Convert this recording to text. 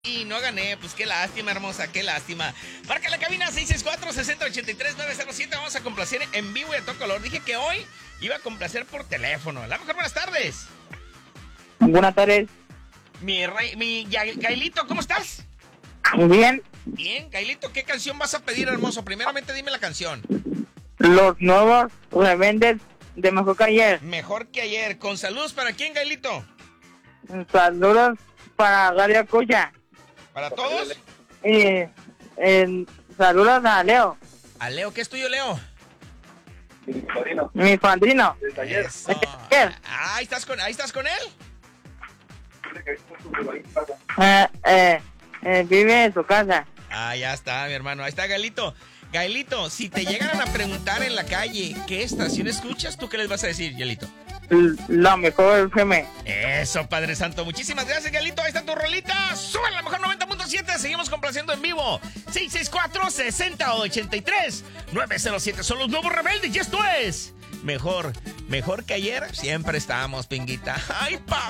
Y no gané, pues qué lástima, hermosa, qué lástima. Marca la cabina 664-6083-907. Vamos a complacer en vivo y a todo color. Dije que hoy iba a complacer por teléfono. La mejor, buenas tardes. Buenas tardes. Mi Gailito, ¿cómo estás? Muy bien. Bien, Gailito, ¿qué canción vas a pedir, hermoso? Primeramente dime la canción. Los nuevos rebeldes de Mejor que ayer. Mejor que ayer. ¿Con saludos para quién, Gailito? Saludos para Radio Cuya. ¿Para todos? Y saludos a Leo, A Leo, ¿qué es tuyo, Leo? mi padrino. Eso. Ahí estás con él. Vive en su casa. Ah, ya está, mi hermano. Ahí está, Gailito. Gailito, si te llegaran a preguntar en la calle qué estación escuchas, ¿tú qué les vas a decir, Gailito? La mejor FM. Eso, Padre Santo. Muchísimas gracias, Gailito. Ahí está tu rolita. Sube la mejor 90.7. Seguimos complaciendo en vivo. 664-6083-907. Son los nuevos rebeldes y esto es Mejor que ayer. Siempre estamos, pinguita. Ay, papá.